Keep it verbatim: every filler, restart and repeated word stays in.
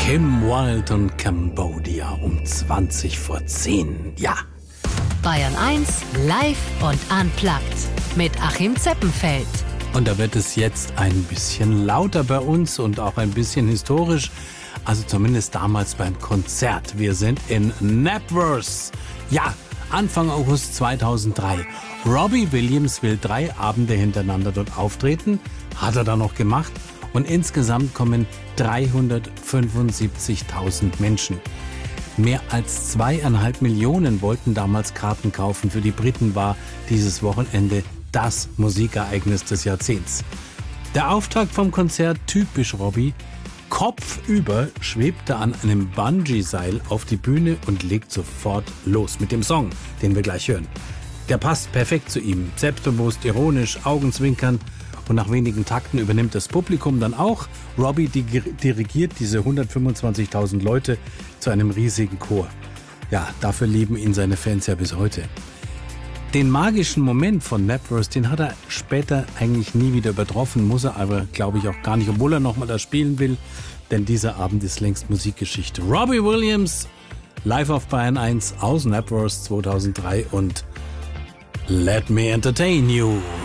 Kim Wilde und Cambodia um zwanzig vor zehn. Ja. Bayern eins live und unplugged mit Achim Zeppenfeld. Und da wird es jetzt ein bisschen lauter bei uns und auch ein bisschen historisch. Also zumindest damals beim Konzert. Wir sind in Knapworth. Ja, Anfang August zweitausenddrei. Robbie Williams will drei Abende hintereinander dort auftreten. Hat er dann noch gemacht. Und insgesamt kommen dreihundertfünfundsiebzigtausend Menschen. Mehr als zweieinhalb Millionen wollten damals Karten kaufen. Für die Briten war dieses Wochenende das Musikereignis des Jahrzehnts. Der Auftakt vom Konzert, typisch Robbie. Kopfüber schwebt er an einem Bungee-Seil auf die Bühne und legt sofort los mit dem Song, den wir gleich hören. Der passt perfekt zu ihm. Selbstbewusst, ironisch, Augenzwinkern. Und nach wenigen Takten übernimmt das Publikum dann auch. Robbie dirigiert diese hundertfünfundzwanzigtausend Leute zu einem riesigen Chor. Ja, dafür lieben ihn seine Fans ja bis heute. Den magischen Moment von Knapworth, den hat er später eigentlich nie wieder übertroffen, muss er aber, glaube ich, auch gar nicht, obwohl er nochmal da spielen will, denn dieser Abend ist längst Musikgeschichte. Robbie Williams, live auf Bayern eins aus Knapworth zweitausenddrei und Let Me Entertain You.